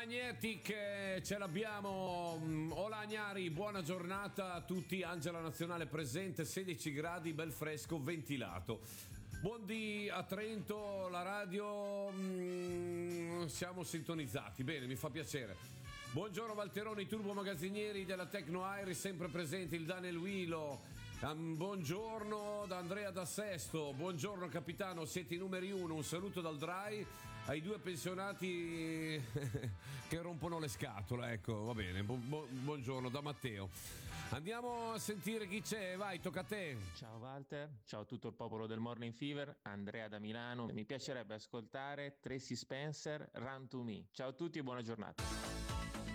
Magnetic, ce l'abbiamo. Ola Agnari, buona giornata a tutti. Angela Nazionale presente, 16 gradi, bel fresco, ventilato. Buondì a Trento, la radio, siamo sintonizzati, bene, mi fa piacere. Buongiorno Valteroni, turbo magazzinieri della Tecno Airi, sempre presenti il Daniel Wilo. Buongiorno da Andrea da Sesto, buongiorno capitano, siete i numeri uno, un saluto dal Dry ai due pensionati che rompono le scatole, ecco, va bene, buongiorno da Matteo. Andiamo a sentire chi c'è, vai, tocca a te. Ciao Walter, ciao a tutto il popolo del Morning Fever, Andrea da Milano, mi piacerebbe ascoltare Tracy Spencer, Run to Me. Ciao a tutti e buona giornata.